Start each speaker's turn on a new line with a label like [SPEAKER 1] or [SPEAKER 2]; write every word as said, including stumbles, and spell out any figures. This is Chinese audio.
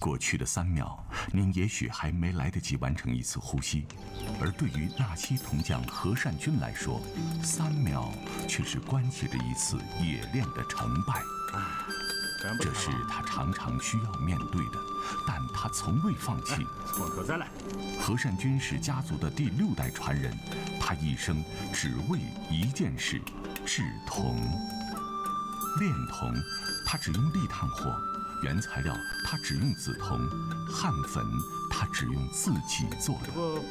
[SPEAKER 1] 过去的三秒，您也许还没来得及完成一次呼吸，而对于纳西铜匠何善君来说，三秒却是关系着一次冶炼的成败。这是他常常需要面对的，但他从未放弃。
[SPEAKER 2] 从头再来。
[SPEAKER 1] 何善君是家族的第六代传人，他一生只为一件事：制铜。炼铜，他只用砾炭火。原材料，他只用紫铜；焊粉，他只用自己做的。